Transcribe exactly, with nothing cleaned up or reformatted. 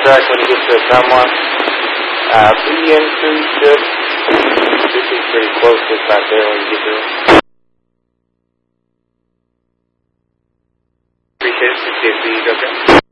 track when you get to the time line. Uh, B N two shift. Should be pretty close just out there when you get there. Appreciate it. sixty-eight feet, okay.